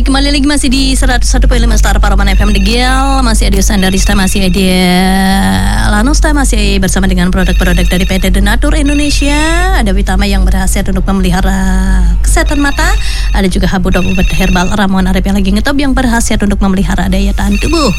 Kembali lagi masih di 101.5 Star Paraman FM Degil. Masih ada Sandarista, masih ada Lanosta, masih bersama dengan produk-produk dari PT Denatur Indonesia. Ada Vitama yang berhasil untuk memelihara kesehatan mata. Ada juga Habu Obat Herbal Ramuan Arif yang lagi ngetop yang berhasil untuk memelihara daya tahan tubuh.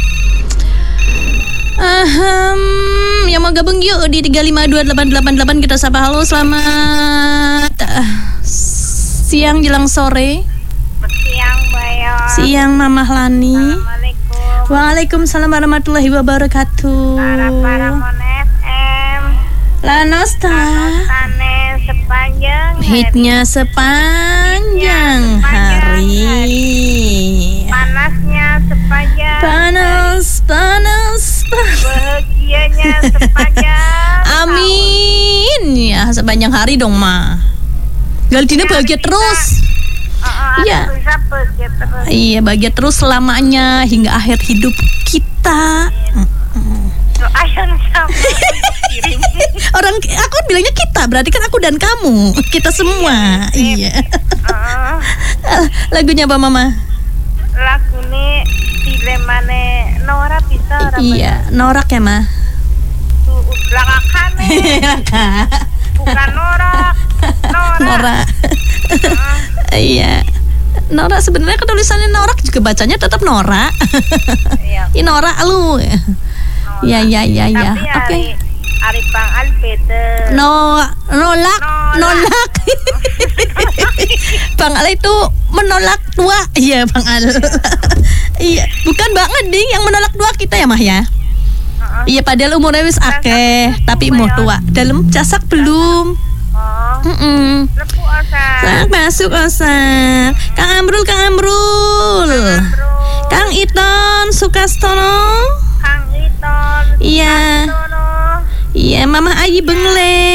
Yang mau gabung yuk di 3528888 kita sapa. Halo, selamat siang jelang sore. Siang, Bayon. Siang, Mamah Lani. Assalamualaikum. Waalaikumsalam warahmatullahi wabarakatuh. Paramon FM. Lanosta. Lanostane sepanjang Hitnya sepanjang hari. Panasnya sepanjang Panas. bahagianya sepanjang Amin. Ya, sepanjang hari dong, Ma. Galdina bahagia terus. Iya. Iya, bahagia terus selamanya hingga akhir hidup kita. Ayang sama kirim. Orang aku bilangnya kita, berarti kan aku dan kamu, kita semua. Iya. Lagunya apa, Mama? Lagu ini dilemane Nora bisa ora? Iya, norak ya, Ma. Belakangane. Bukan norak. Nora. Iya. Nora sebenarnya ketulisannya norak juga bacanya tetap Nora. Iya. Ini Nora lu. Iya. Oke. Ari Bang Al beda. Nolak. Bang Al itu menolak dua. Iya, Bang Al. Iya, bukan banget ding yang menolak dua kita ya, Mah ya. Iya, padahal umurnya wis akeh, tapi umur tua. Dalam casak belum. Lepu Osa. Masuk Osa. Kang Amrul. Kang Iton Sukastono. Kang Iton. Iya. Iya, Mama Ayi Bengle.